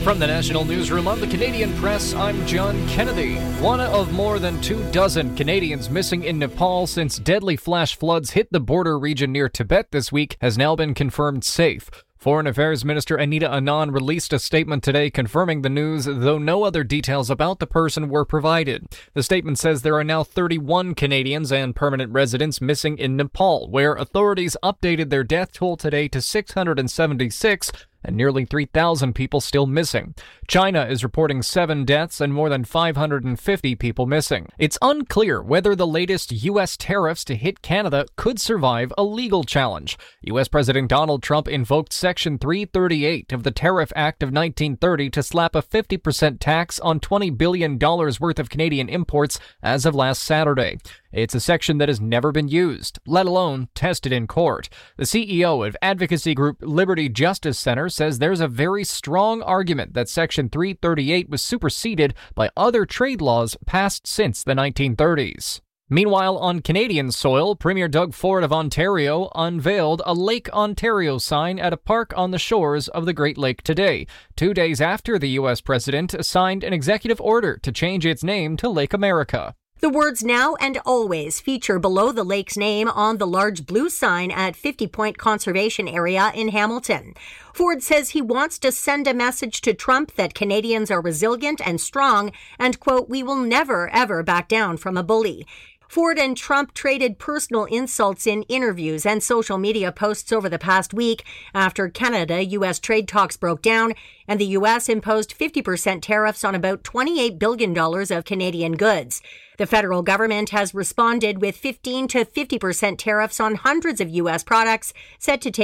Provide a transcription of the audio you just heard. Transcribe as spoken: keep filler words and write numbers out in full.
From the National Newsroom of the Canadian Press, I'm John Kennedy. One of more than two dozen Canadians missing in Nepal since deadly flash floods hit the border region near Tibet this week has now been confirmed safe. Foreign Affairs Minister Anita Anand released a statement today confirming the news, though no other details about the person were provided. The statement says there are now thirty-one Canadians and permanent residents missing in Nepal, where authorities updated their death toll today to six hundred seventy-six, and nearly three thousand people still missing. China is reporting seven deaths and more than five hundred fifty people missing. It's unclear whether the latest U S tariffs to hit Canada could survive a legal challenge. U S President Donald Trump invoked Section three thirty-eight of the Tariff Act of nineteen thirty to slap a fifty percent tax on twenty billion dollars worth of Canadian imports as of last Saturday. It's a section that has never been used, let alone tested in court. The C E O of advocacy group Liberty Justice Center says there's a very strong argument that Section three thirty-eight was superseded by other trade laws passed since the nineteen thirties. Meanwhile, on Canadian soil, Premier Doug Ford of Ontario unveiled a Lake Ontario sign at a park on the shores of the Great Lake today, two days after the U S president signed an executive order to change its name to Lake America. The words "now and always" feature below the lake's name on the large blue sign at fifty Point Conservation Area in Hamilton. Ford says he wants to send a message to Trump that Canadians are resilient and strong and, quote, "we will never, ever back down from a bully." Ford and Trump traded personal insults in interviews and social media posts over the past week after Canada-U S trade talks broke down and the U S imposed fifty percent tariffs on about twenty-eight billion dollars of Canadian goods. The federal government has responded with fifteen to fifty percent tariffs on hundreds of U S products set to take